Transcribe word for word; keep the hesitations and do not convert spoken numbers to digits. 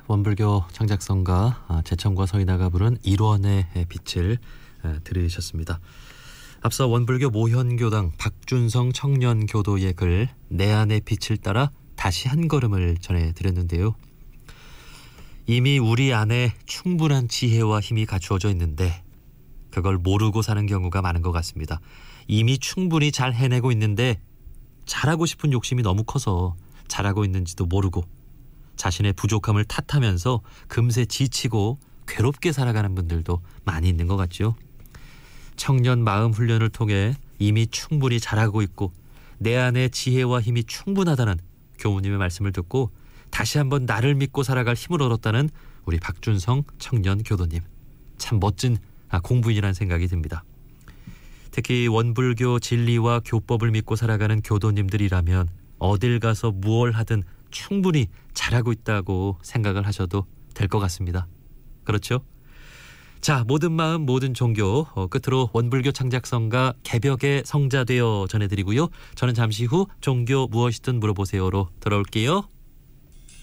원불교 창작성가 재청과 서인아가 부른 일원의 빛을 들으셨습니다. 앞서 원불교 모현교당 박준성 청년교도의 글 내 안의 빛을 따라 다시 한 걸음을 전해드렸는데요. 이미 우리 안에 충분한 지혜와 힘이 갖추어져 있는데 그걸 모르고 사는 경우가 많은 것 같습니다. 이미 충분히 잘 해내고 있는데 잘하고 싶은 욕심이 너무 커서 잘하고 있는지도 모르고 자신의 부족함을 탓하면서 금세 지치고 괴롭게 살아가는 분들도 많이 있는 것 같죠. 청년 마음 훈련을 통해 이미 충분히 잘하고 있고 내 안에 지혜와 힘이 충분하다는 교우님의 말씀을 듣고 다시 한번 나를 믿고 살아갈 힘을 얻었다는 우리 박준성 청년 교도님, 참 멋진 공부인이라는 생각이 듭니다. 특히 원불교 진리와 교법을 믿고 살아가는 교도님들이라면 어딜 가서 무얼 하든 충분히 잘하고 있다고 생각을 하셔도 될 것 같습니다. 그렇죠? 자, 모든 마음 모든 종교 어, 끝으로 원불교 창작성가 개벽의 성자되어 전해드리고요. 저는 잠시 후 종교 무엇이든 물어보세요로 돌아올게요.